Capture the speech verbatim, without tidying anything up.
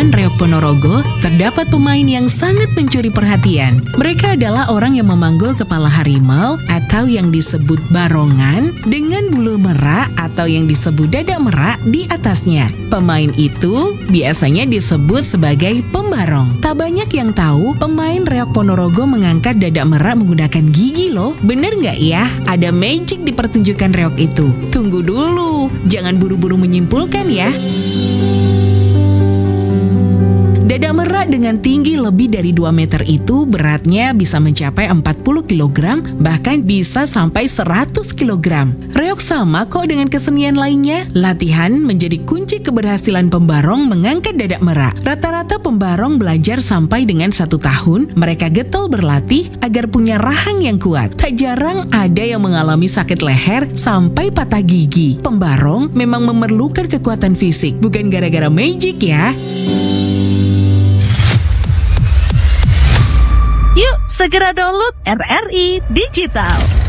pertunjukan Reok Ponorogo, terdapat pemain yang sangat mencuri perhatian. Mereka adalah orang yang memanggul kepala harimau atau yang disebut barongan dengan bulu merak atau yang disebut dada merak di atasnya. Pemain itu biasanya disebut sebagai pembarong. Tak banyak yang tahu pemain Reok Ponorogo mengangkat dada merak menggunakan gigi loh. Bener nggak ya? Ada magic di pertunjukan reok itu. Tunggu dulu, jangan buru-buru menyimpulkan ya. Dada merak dengan tinggi lebih dari dua meter itu beratnya bisa mencapai empat puluh kilogram, bahkan bisa sampai seratus kilogram. Reok sama kok dengan kesenian lainnya. Latihan menjadi kunci keberhasilan pembarong mengangkat dada merak. Rata-rata pembarong belajar sampai dengan satu tahun. Mereka getol berlatih agar punya rahang yang kuat. Tak jarang ada yang mengalami sakit leher sampai patah gigi. Pembarong memang memerlukan kekuatan fisik, bukan gara-gara magic ya. Yuk, segera download R R I Digital.